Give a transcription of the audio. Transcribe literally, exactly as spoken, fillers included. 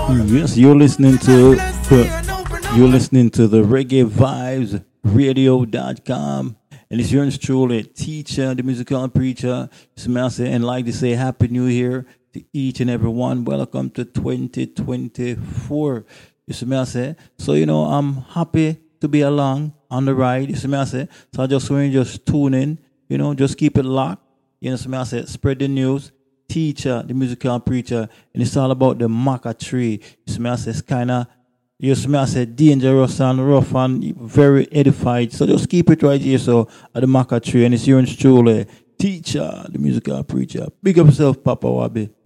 Yes, you're listening to the, you're listening to the Reggae Vibes Radio dot com, and it's yours truly, teacher, the musical preacher. And like to say, Happy New Year to each and every one. Welcome to twenty twenty-four. You see me I say? So you know, I'm happy to be along on the ride. You see me I say? So I just want you just tune in. You know, just keep it locked. You know, see me I say? Spread the news. Teacher, the musical preacher, and it's all about the maca tree. You see me I say? It's kind of, you see me I say, dangerous and rough and very edified. So just keep it right here. So at the maca tree, and it's yours truly, teacher, the musical preacher. Big up yourself, Papa Wabi.